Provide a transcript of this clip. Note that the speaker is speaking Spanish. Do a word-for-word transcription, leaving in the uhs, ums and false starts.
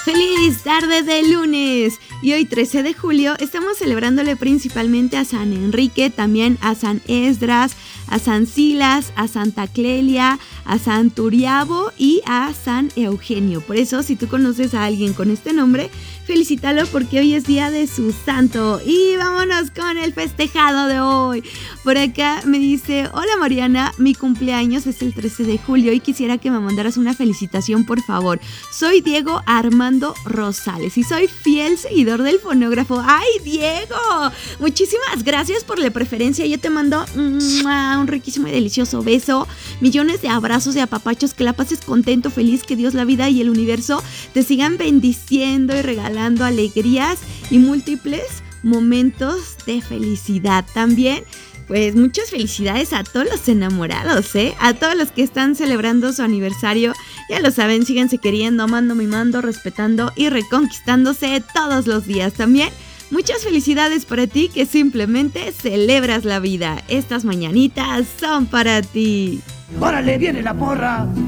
¡Feliz tarde de lunes! Y hoy trece de julio estamos celebrándole principalmente a San Enrique, también a San Esdras, a San Silas, a Santa Clelia, a San Turiabo y a San Eugenio. Por eso, si tú conoces a alguien con este nombre, felicítalo porque hoy es día de su santo. Y vámonos con el festejado de hoy. Por acá me dice: hola Mariana, mi cumpleaños es el trece de julio y quisiera que me mandaras una felicitación, por favor. Soy Diego Armando Rosales y soy fiel seguidor del fonógrafo. ¡Ay, Diego! Muchísimas gracias por la preferencia. Yo te mando un riquísimo y delicioso beso, millones de abrazos y apapachos, que la pases contento, feliz, que Dios, la vida y el universo te sigan bendiciendo y regalando alegrías y múltiples momentos de felicidad. También, pues, muchas felicidades a todos los enamorados, ¿eh? A todos los que están celebrando su aniversario. Ya lo saben, síganse queriendo, amando, mimando, respetando y reconquistándose todos los días. También muchas felicidades para ti que simplemente celebras la vida. Estas mañanitas son para ti. ¡Órale, viene la porra!